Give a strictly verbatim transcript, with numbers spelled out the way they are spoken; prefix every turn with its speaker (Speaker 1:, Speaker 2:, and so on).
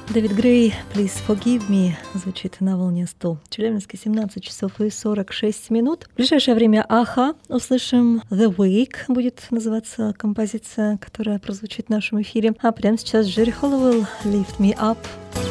Speaker 1: Дэвид Грей, «Please forgive me» звучит на волне сто. Челябинске семнадцать часов и сорок шесть минут. В ближайшее время Аха услышим. The Week будет называться композиция, которая прозвучит в нашем эфире. А прямо сейчас Джерри Холлоуэлл, «Lift me up».